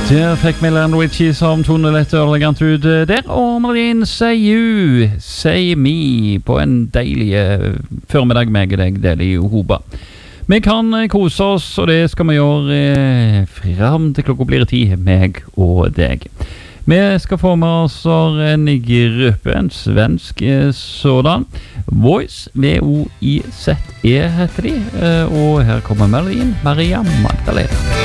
Der fikk vi Lionel Richie som toner litt elegant ut der, og Marlene Say You, Say Me, på en deilig formiddag med deg, deilig hoba. Vi kan kose oss, og det skal vi gjøre frem til klokka blir 10, meg og deg. Vi skal få med oss en gruppe, en svensk sådan. Voice, V-O-I-Z-E heter de, og her kommer Maria Magdalena.